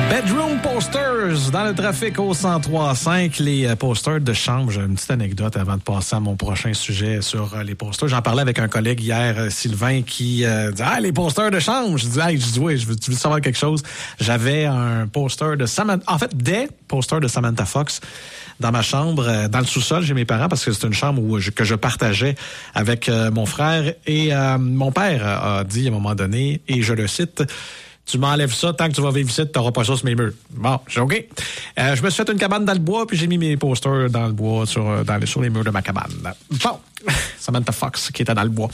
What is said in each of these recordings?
Bedroom Posters dans le trafic au 103.5. Les posters de chambre. J'ai une petite anecdote avant de passer à mon prochain sujet sur les posters. J'en parlais avec un collègue hier, Sylvain, qui dit « Ah, les posters de chambre! » Je dis « Hey, oui, tu veux savoir quelque chose? » J'avais un poster de Samantha... En fait, des posters de Samantha Fox dans ma chambre, dans le sous-sol chez mes parents, parce que c'est une chambre que je partageais avec mon frère. Et mon père a dit à un moment donné, et je le cite... Tu m'enlèves ça, tant que tu vas vivre ici, tu n'auras pas ça sur mes murs. Bon, j'ai OK. Je me suis fait une cabane dans le bois, puis j'ai mis mes posters dans le bois, sur les murs de ma cabane. Bon, Samantha Fox qui était dans le bois.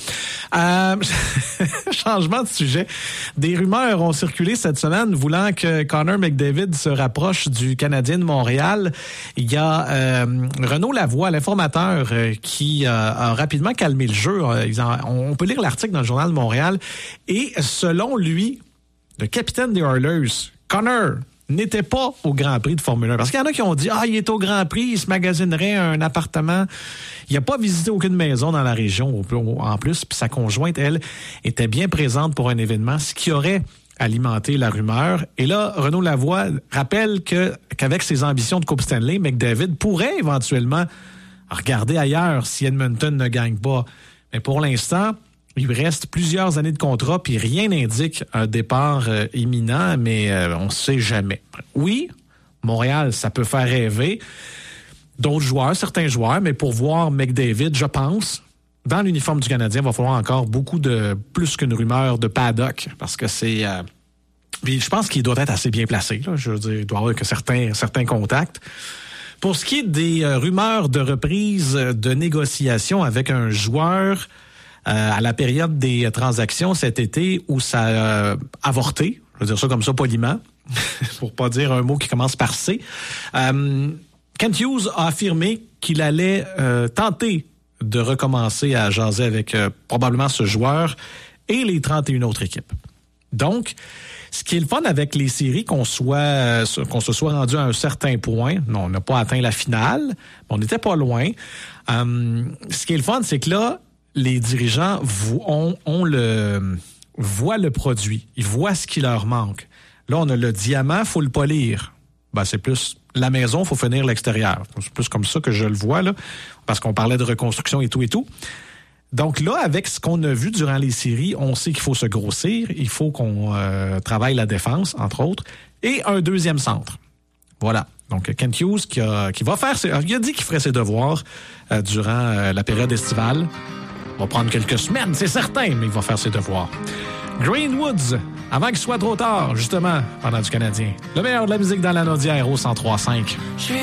Changement de sujet. Des rumeurs ont circulé cette semaine voulant que Connor McDavid se rapproche du Canadien de Montréal. Il y a Renaud Lavoie, l'informateur, qui a rapidement calmé le jeu. On peut lire l'article dans le Journal de Montréal. Et selon lui, le capitaine des Oilers, Connor, n'était pas au Grand Prix de Formule 1. Parce qu'il y en a qui ont dit « Ah, il est au Grand Prix, il se magasinerait un appartement. » Il n'a pas visité aucune maison dans la région en plus. Puis sa conjointe, elle, était bien présente pour un événement, ce qui aurait alimenté la rumeur. Et là, Renaud Lavoie rappelle qu'avec ses ambitions de Coupe Stanley, McDavid pourrait éventuellement regarder ailleurs si Edmonton ne gagne pas. Mais pour l'instant... Il reste plusieurs années de contrat, puis rien n'indique un départ imminent, mais on ne sait jamais. Oui, Montréal, ça peut faire rêver d'autres joueurs, certains joueurs, mais pour voir McDavid, je pense, dans l'uniforme du Canadien, il va falloir encore beaucoup de plus qu'une rumeur de paddock, parce que c'est... Puis je pense qu'il doit être assez bien placé, là. Je veux dire, il doit avoir que certains contacts. Pour ce qui est des rumeurs de reprise de négociations avec un joueur... à la période des transactions cet été où ça a avorté, je veux dire ça comme ça poliment, pour pas dire un mot qui commence par C, Kent Hughes a affirmé qu'il allait tenter de recommencer à jaser avec probablement ce joueur et les 31 autres équipes. Donc, ce qui est le fun avec les séries, qu'on se soit rendu à un certain point, non, on n'a pas atteint la finale, mais on n'était pas loin. Ce qui est le fun, c'est que là, les dirigeants voient le produit. Ils voient ce qui leur manque. Là, on a le diamant, il faut le polir. Ben, c'est plus la maison, il faut finir l'extérieur. C'est plus comme ça que je le vois, là, parce qu'on parlait de reconstruction et tout et tout. Donc là, avec ce qu'on a vu durant les séries, on sait qu'il faut se grossir, il faut qu'on travaille la défense, entre autres, et un deuxième centre. Voilà. Donc, Kent Hughes qui va faire... Il a dit qu'il ferait ses devoirs durant la période estivale. Il va prendre quelques semaines, c'est certain, mais il va faire ses devoirs. Greenwoods, avant qu'il soit trop tard, justement, pendant du Canadien. Le meilleur de la musique dans la Naudière au 103.5.